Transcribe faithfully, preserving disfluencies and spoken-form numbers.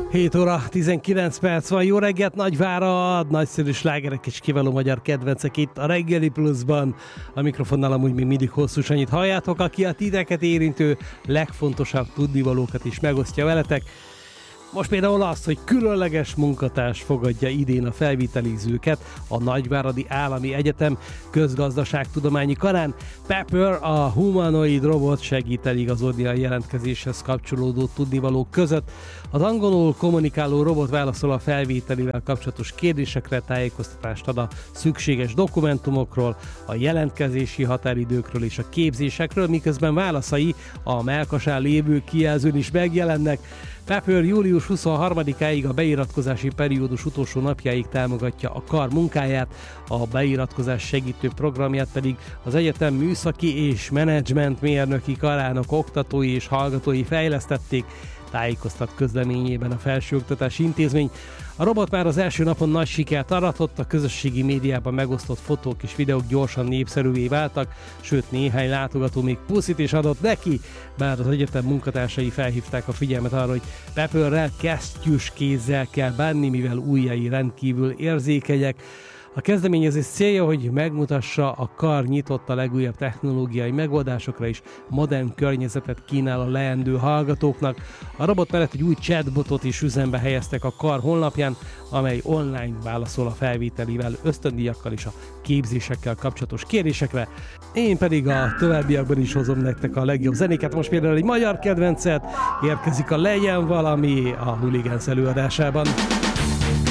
hét óra tizenkilenc perc van, jó reggelt Nagyvárad, nagyszerű slágerek és kiváló magyar kedvencek itt a Reggeli Pluszban. A mikrofonnál amúgy még mindig Hosszú Sanyit halljátok, aki a titeket érintő legfontosabb tudnivalókat is megosztja veletek. Most például azt, hogy különleges munkatárs fogadja idén a felvételizőket a Nagyváradi Állami Egyetem közgazdaságtudományi karán. Pepper, a humanoid robot segít eligazodni a jelentkezéshez kapcsolódó tudnivalók között. Az angolul kommunikáló robot válaszol a felvételivel kapcsolatos kérdésekre, tájékoztatást ad a szükséges dokumentumokról, a jelentkezési határidőkről és a képzésekről, miközben válaszai a mellkasán lévő kijelzőn is megjelennek. Pepper július huszonharmadikáig, a beiratkozási periódus utolsó napjáig támogatja a kar munkáját, a beiratkozás segítő programját pedig az egyetem műszaki és menedzsment mérnöki karának oktatói és hallgatói fejlesztették, tájékoztat közleményében a Felsőoktatási Intézmény. A robot már az első napon nagy sikert aratott, a közösségi médiában megosztott fotók és videók gyorsan népszerűvé váltak, sőt néhány látogató még puszit is adott neki, bár az egyetem munkatársai felhívták a figyelmet arra, hogy Pepperrel kesztyűs kézzel kell bánni, mivel ujjai rendkívül érzékenyek. A kezdeményezés célja, hogy megmutassa, a kar nyitott a legújabb technológiai megoldásokra és modern környezetet kínál a leendő hallgatóknak. A robot mellett egy új chatbotot is üzembe helyeztek a kar honlapján, amely online válaszol a felvételivel, ösztöndíjakkal és a képzésekkel kapcsolatos kérdésekre. Én pedig a továbbiakban is hozom nektek a legjobb zenéket. Most például egy magyar kedvencet, érkezik a Legyen Valami a Hooligans előadásában.